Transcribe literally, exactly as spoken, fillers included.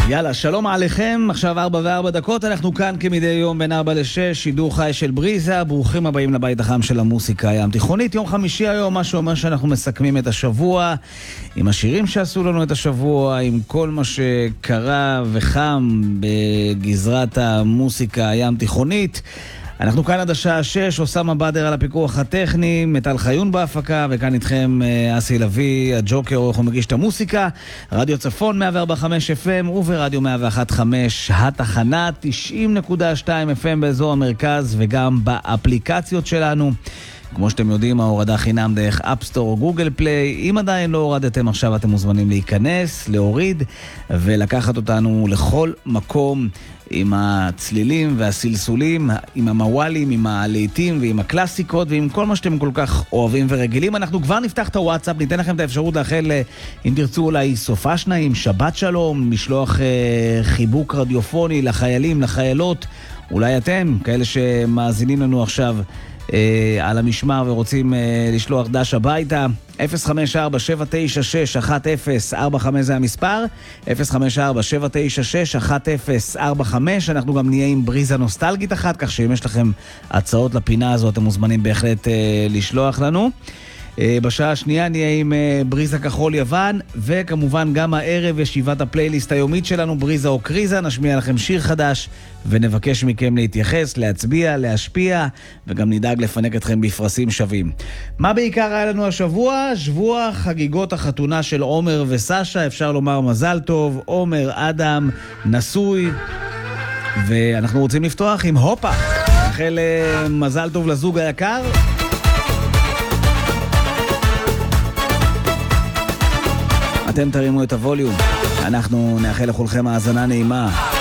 יאללה, שלום עליכם, עכשיו ארבע וארבע דקות, אנחנו כאן כמדי יום בין ארבע לשש, שידור חי של בריזה, ברוכים הבאים לבית החם של המוסיקה הים תיכונית, יום חמישי היום, מה שאומר שאנחנו מסכמים את השבוע, עם השירים שעשו לנו את השבוע, עם כל מה שקרה וחם בגזרת המוסיקה הים תיכונית. אנחנו כאן עד השעה שש, אוסמה בדר על הפיקוח הטכני, מטל חיון בהפקה, וכאן איתכם אסי לוי, הג'וקר, עורך ומגיש את המוסיקה, רדיו צפון מאה וארבע נקודה חמש אף אם וברדיו מאה ואחת נקודה חמש התחנה, תשעים נקודה שתיים אף אם באזור המרכז וגם באפליקציות שלנו. כמו שאתם יודעים, ההורדה חינם דרך אפסטור או גוגל פליי. אם עדיין לא הורדתם עכשיו, אתם מוזמנים להיכנס, להוריד ולקחת אותנו לכל מקום עם הצלילים והסלסולים, עם המוואלים, עם הלהיטים ועם הקלאסיקות ועם כל מה שאתם כל כך אוהבים ורגילים. אנחנו כבר נפתח את הוואטסאפ, ניתן לכם את האפשרות לאחל, אם תרצו אולי סופה שניים, שבת שלום, משלוח אה, חיבוק רדיופוני לחיילים, לחיילות, אולי אתם, כאלה שמאזינים לנו עכשיו על המשמר ורוצים לשלוח דש הביתה. אפס חמש ארבע שבע תשע שש אחת אפס ארבע חמש זה המספר, אפס חמש ארבע שבע תשע שש אחת אפס ארבע חמש. אנחנו גם נהיה עם בריזה נוסטלגית אחת, כך שאם יש לכם הצעות לפינה הזאת אתם מוזמנים בהחלט לשלוח לנו. בשעה השנייה נהיה עם בריזה כחול יוון, וכמובן גם הערב ישיבת הפלייליסט היומית שלנו, בריזה או קריזה. נשמיע לכם שיר חדש ונבקש מכם להתייחס, להצביע, להשפיע, וגם נדאג לפנק אתכם בפרסים שווים. מה בעיקר היה לנו השבוע? שבוע חגיגות החתונה של עומר וסשה, אפשר לומר מזל טוב, עומר אדם נשוי, ואנחנו רוצים לפתוח עם הופה. נאחל מזל טוב לזוג היקר. אתם תרימו את הווליום, אנחנו נאחל לכולכם האזנה נעימה.